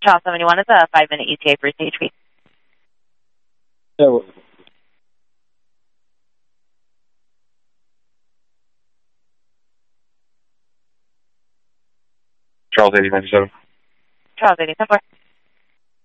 Charles 71 is a 5-minute ETA for CHP. Yeah. Charles 8097. Charles 80, 10-4.